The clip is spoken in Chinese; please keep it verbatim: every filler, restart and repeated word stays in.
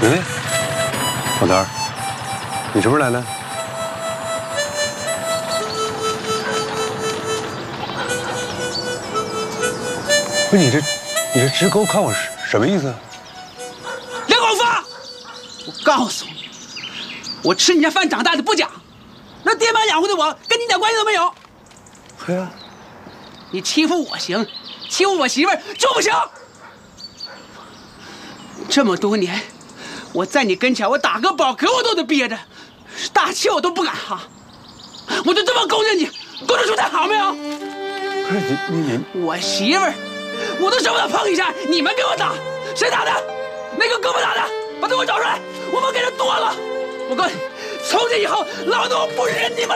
喂，老头儿，你什么时候来的？不是你这，你这直勾看我是什么意思？ 梁广发，我告诉你，我吃你家饭长大的不假，那爹妈养活的我跟你一点关系都没有。 嘿呀， 你欺负我行，欺负我媳妇儿就不行。这么多年，我在你跟前，我打个饱嗝我都得憋着，大气我都不敢哈。我就这么勾着你，勾着出点好没有？ 不是你你你， 我媳妇儿，我都舍不得碰一下，你们给我打，谁打的？那个胳膊打的，把他给我找出来，我们给人剁了。我告诉你，从今以后，老子我不认你们。